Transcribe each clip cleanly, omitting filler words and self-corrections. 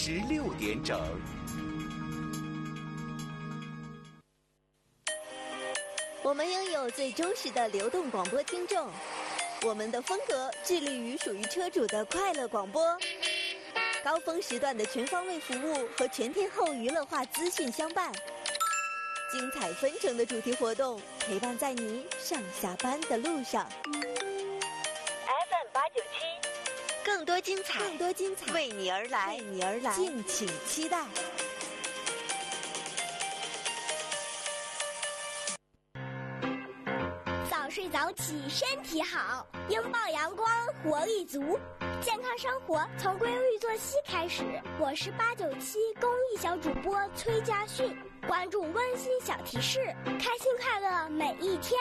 16点整。 我们拥有最忠实的流动广播听众，我们的风格致力于属于车主的快乐广播。高峰时段的全方位服务和全天候娱乐化资讯相伴，精彩纷呈的主题活动陪伴在你上下班的路上。 FM 897， 更多精彩为你而来， 敬请期待。 早睡早起身体好，拥抱阳光活力足，健康生活从规律作息开始。我是897公益小主播崔佳训，关注温馨小提示，开心快乐每一天。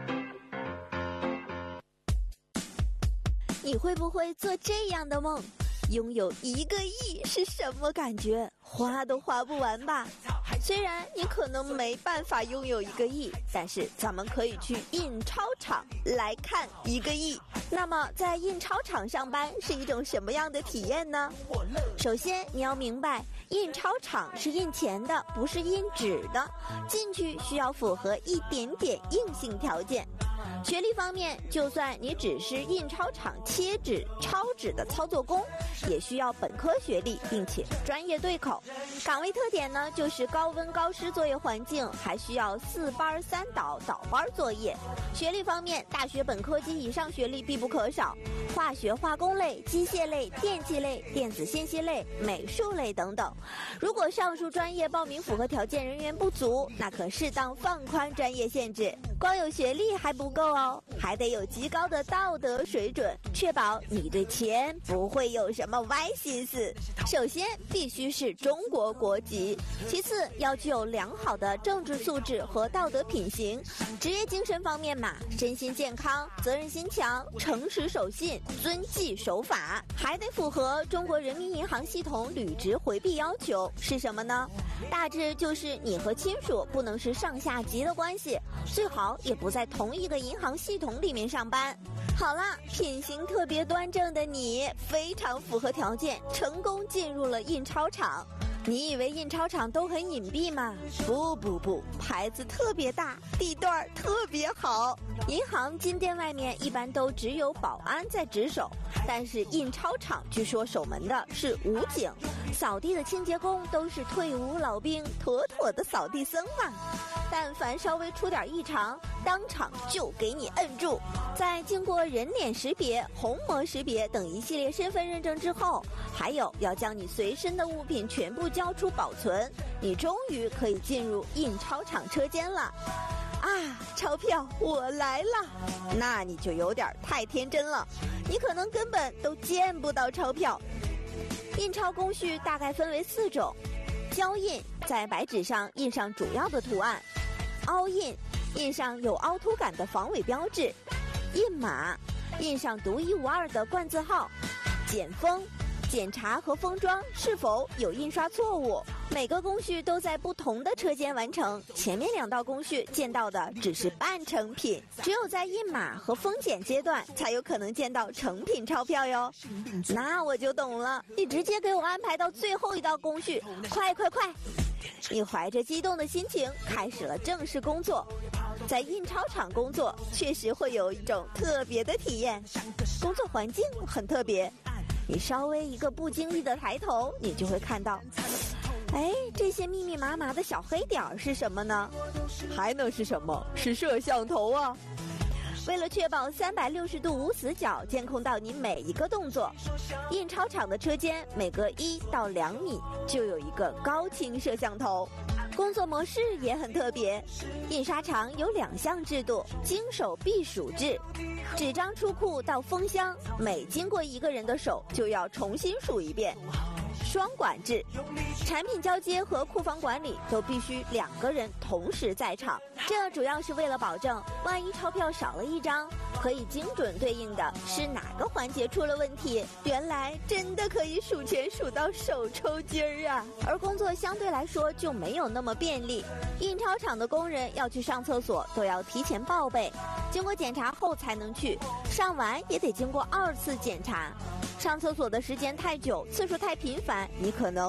你会不会做这样的梦？拥有1个亿是什么感觉？花都花不完吧。虽然你可能没办法拥有1个亿，但是咱们可以去印钞厂来看1个亿。那么在印钞厂上班是一种什么样的体验呢？首先你要明白，印钞厂是印钱的，不是印纸的，进去需要符合一点点硬性条件。学历方面，就算你只是印钞厂切纸、抄纸的操作工，也需要本科学历，并且专业对口。岗位特点呢，就是高温高湿作业环境，还需要4班3倒班作业。学历方面，大学本科及以上学历必不可少，化学化工类、机械类、电气类、电子信息类、美术类等等。如果上述专业报名符合条件人员不足，那可适当放宽专业限制。光有学历还不够哦，还得有极高的道德水准，确保你对钱不会有什么歪心思。首先必须是中国国籍，其次要具有良好的政治素质和道德品行。职业精神方面嘛，身心健康、责任心强、诚实守信、遵纪守法，还得符合中国人民银行系统履职回避要求。是什么呢？大致就是你和亲属不能是上下级的关系，最好也不在同一个银行系统里面上班。好了，品行特别端正的你，非常符合条件，成功进入了印钞厂。你以为印钞厂都很隐蔽吗？不，牌子特别大，地段特别好。银行金店外面一般都只有保安在值守，但是印钞厂据说守门的是武警，扫地的清洁工都是退伍老兵，妥妥的扫地僧嘛。但凡稍微出点异常，当场就给你摁住。在经过人脸识别、虹膜识别等一系列身份认证之后，还有要将你随身的物品全部交出保存，你终于可以进入印钞厂车间了。啊，钞票我来了！那你就有点太天真了，你可能根本都见不到钞票。印钞工序大概分为4种：胶印，在白纸上印上主要的图案；凹印，印上有凹凸感的防伪标志；印码，印上独一无二的冠字号；剪封，检查和封装是否有印刷错误。每个工序都在不同的车间完成，前面2道工序见到的只是半成品，只有在印码和封检阶段才有可能见到成品钞票哟。那我就懂了，你直接给我安排到最后1道工序，快！你怀着激动的心情开始了正式工作。在印钞厂工作确实会有一种特别的体验，工作环境很特别，你稍微一个不经意的抬头，你就会看到，这些密密麻麻的小黑点是什么呢？还能是什么？是摄像头啊！为了确保360度无死角监控到你每一个动作，印钞厂的车间每隔1到2米就有一个高清摄像头。工作模式也很特别，印刷厂有2项制度：经手必数制，纸张出库到封箱，每经过1个人的手就要重新数一遍；双管制，产品交接和库房管理都必须2个人同时在场。这主要是为了保证，万一钞票少了1张，可以精准对应的是哪个环节出了问题。原来真的可以数钱数到手抽筋儿啊！而工作相对来说就没有那么便利，印钞厂的工人要去上厕所都要提前报备，经过检查后才能去，上完也得经过2次检查。上厕所的时间太久，次数太频繁，你可能